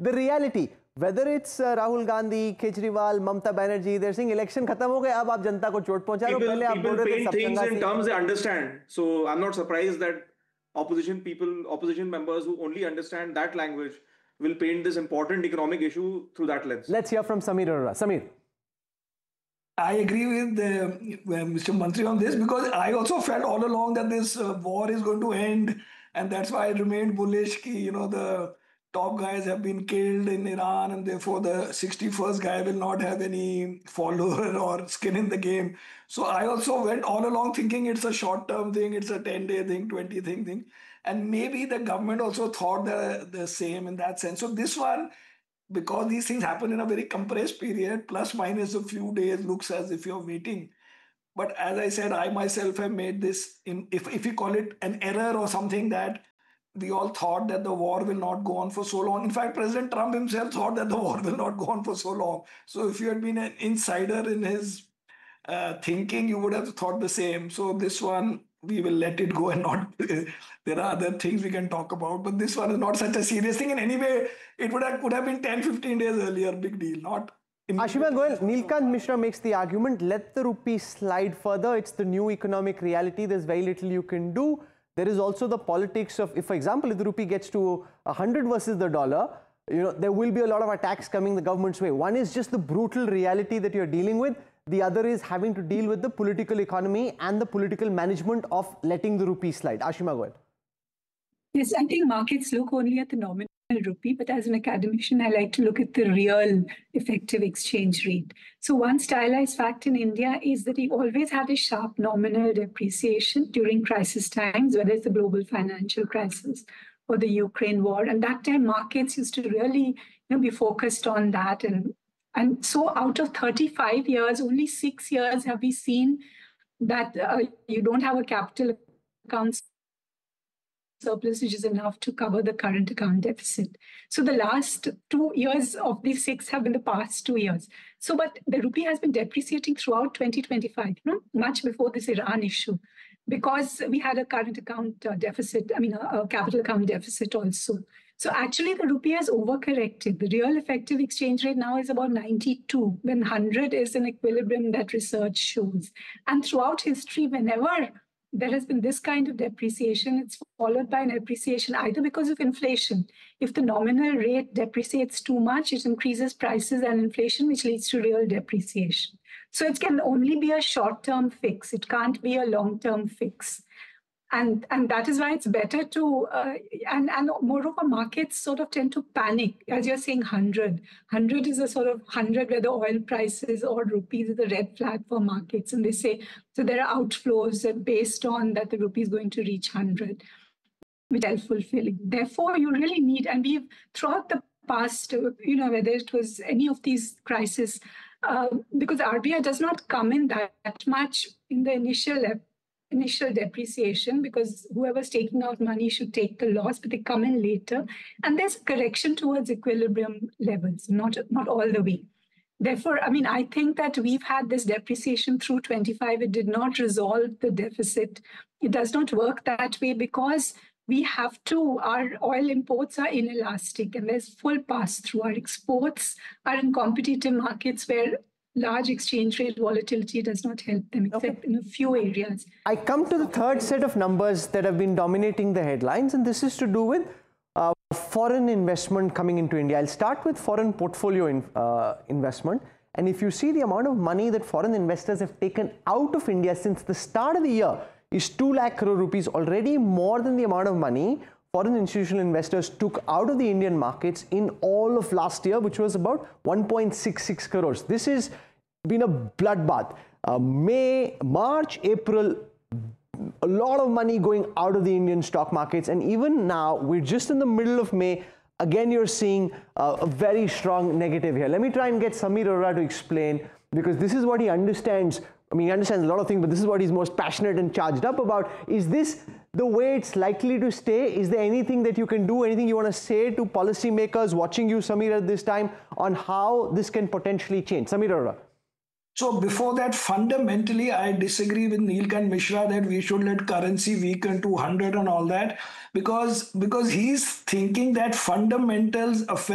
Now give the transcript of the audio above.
the reality. Whether it's Rahul Gandhi, Kejriwal, Mamta Banerjee, they're saying election खत्म हो गया, अब आप जनता को चोट पहुंचा रहे हो. पहले आप बोल रहे थे People paint things in से terms they understand. So I'm not surprised that opposition members who only understand that language will paint this important economic issue through that lens. Let's hear from Samir Arora. Samir. I agree with Mr. Mantri on this, because I also felt all along that this war is going to end, and that's why I remained bullish. The top guys have been killed in Iran, and therefore the 61st guy will not have any follower or skin in the game. So I also went all along thinking it's a short-term thing, it's a 10-day thing, 20-day thing. And maybe the government also thought the same in that sense. So this one, because these things happen in a very compressed period, plus minus a few days, looks as if you're waiting. But as I said, I myself have made this, if you call it an error or something, that we all thought that the war will not go on for so long. In fact, President Trump himself thought that the war will not go on for so long. So if you had been an insider in his thinking, you would have thought the same. So this one, we will let it go and not. There are other things we can talk about, but this one is not such a serious thing. In any way, it could have been 10, 15 days earlier. Big deal. Not. Ashima Goel, Nilkant Mishra makes the argument, let the rupee slide further. It's the new economic reality. There's very little you can do. There is also the politics of, if, for example, if the rupee gets to 100 versus the dollar, there will be a lot of attacks coming the government's way. One is just the brutal reality that you're dealing with. The other is having to deal with the political economy and the political management of letting the rupee slide. Ashima Goel. Yes, I think markets look only at the nominal rupee, but as an academician, I like to look at the real effective exchange rate. So one stylized fact in India is that we always had a sharp nominal depreciation during crisis times, whether it's the global financial crisis or the Ukraine war. And that time markets used to really be focused on that. And so out of 35 years, only 6 years have we seen that you don't have a capital account surplus, which is enough to cover the current account deficit. So the last 2 years of these 6 have been the past 2 years. So, but the rupee has been depreciating throughout 2025, much before this Iran issue, because we had a current account deficit, a capital account deficit also. So actually the rupee has overcorrected. The real effective exchange rate now is about 92, when 100 is an equilibrium that research shows. And throughout history, whenever there has been this kind of depreciation, it's followed by an appreciation either because of inflation. If the nominal rate depreciates too much, it increases prices and inflation, which leads to real depreciation. So it can only be a short-term fix. It can't be a long-term fix. And that is why it's better to, and moreover, markets sort of tend to panic. As you're saying, 100. 100 is a sort of 100 where the oil prices or rupees is a red flag for markets. And they say, so there are outflows based on that the rupee is going to reach 100, which is self-fulfilling. Therefore, you really need, and we've, throughout the past, whether it was any of these crises, because RBI does not come in that much in the initial depreciation, because whoever's taking out money should take the loss, but they come in later. And there's a correction towards equilibrium levels, not all the way. Therefore, I think that we've had this depreciation through 25. It did not resolve the deficit. It does not work that way because we have to, our oil imports are inelastic and there's full pass-through. Our exports are in competitive markets where large exchange rate volatility does not help them, except in a few areas. I come to the third set of numbers that have been dominating the headlines, and this is to do with foreign investment coming into India. I'll start with foreign portfolio investment. And if you see the amount of money that foreign investors have taken out of India since the start of the year is 2 lakh crore rupees, already more than the amount of money foreign institutional investors took out of the Indian markets in all of last year, which was about 1.66 crores. This has been a bloodbath. May, March, April, a lot of money going out of the Indian stock markets. And even now, we're just in the middle of May. Again, you're seeing a very strong negative here. Let me try and get Samir Arora to explain, because this is what he understands. He understands a lot of things, but this is what he's most passionate and charged up about. Is this the way it's likely to stay? Is there anything that you can do, anything you want to say to policymakers watching you, Samir, at this time on how this can potentially change? Samir Arora. So before that, fundamentally, I disagree with Nilkant Mishra that we should let currency weaken to 100 and all that, because he's thinking that fundamentals affect